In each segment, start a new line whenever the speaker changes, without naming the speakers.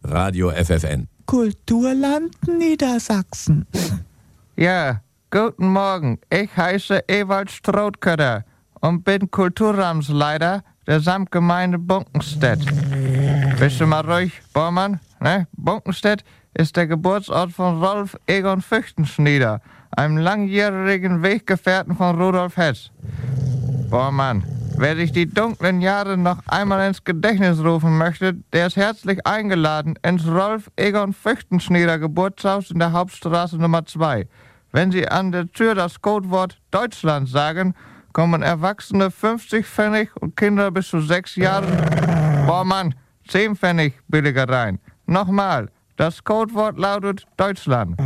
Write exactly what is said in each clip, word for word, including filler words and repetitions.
Radio F F N.
Kulturland Niedersachsen.
Ja, guten Morgen. Ich heiße Ewald Strothkötter und bin Kulturramsleiter der Samtgemeinde Bunkenstedt. Bist du mal ruhig, Bormann? Ne? Bunkenstedt ist der Geburtsort von Rolf Egon Füchtenschnieder, einem langjährigen Weggefährten von Rudolf Hess. Bormann, wer sich die dunklen Jahre noch einmal ins Gedächtnis rufen möchte, der ist herzlich eingeladen ins Rolf Egon Füchtenschnieder Geburtshaus in der Hauptstraße Nummer zwei. Wenn Sie an der Tür das Codewort Deutschland sagen, kommen Erwachsene fünfzig Pfennig und Kinder bis zu sechs Jahren, boah Mann, zehn Pfennig billiger rein. Nochmal, das Codewort lautet Deutschland.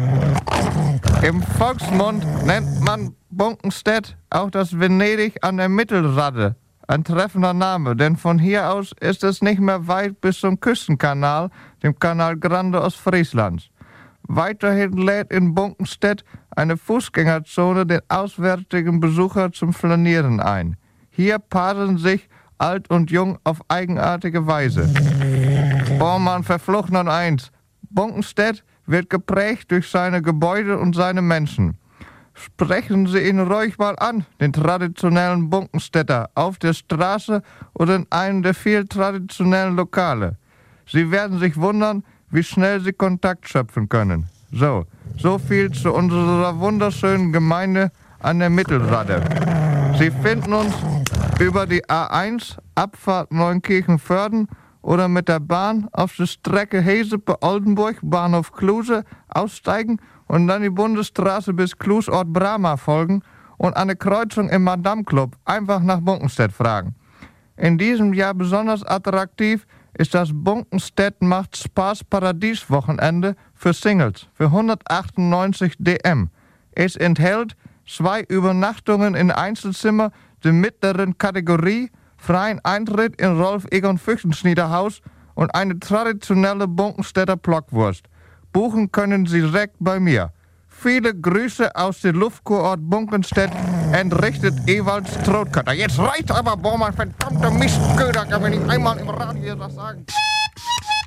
Im Volksmund nennt man Bunkenstedt auch das Venedig an der Mittelrade. Ein treffender Name, denn von hier aus ist es nicht mehr weit bis zum Küstenkanal, dem Kanal Grande Ostfrieslands. Weiterhin lädt in Bunkenstedt eine Fußgängerzone den auswärtigen Besucher zum Flanieren ein. Hier paaren sich alt und jung auf eigenartige Weise. Bormann verflucht nun eins. Bunkenstedt wird geprägt durch seine Gebäude und seine Menschen. Sprechen Sie ihn ruhig mal an, den traditionellen Bunkenstädter, auf der Straße oder in einem der vielen traditionellen Lokale. Sie werden sich wundern, wie schnell Sie Kontakt schöpfen können. So, so viel zu unserer wunderschönen Gemeinde an der Mittelrade. Sie finden uns über die A eins, Abfahrt Neunkirchen-Vörden oder mit der Bahn auf der Strecke Hesepe-Oldenburg, Bahnhof Kluse, aussteigen und dann die Bundesstraße bis Klusort Brahma folgen und an der Kreuzung im Madame Club einfach nach Bunkenstedt fragen. In diesem Jahr besonders attraktiv ist das Bunkenstedt macht Spaß Paradies Wochenende für Singles für hundertachtundneunzig D M. Es enthält zwei Übernachtungen in Einzelzimmer der mittleren Kategorie, freien Eintritt in Rolf Egon Füchtenschnieder Haus und eine traditionelle Bunkenstädter Blockwurst. Buchen können Sie direkt bei mir. Viele Grüße aus dem Luftkurort Bunkenstedt, entrichtet Ewald Strothkötter. Jetzt reicht aber, Bormann, verdammte Mistköder, kann man nicht einmal im Radio das sagen.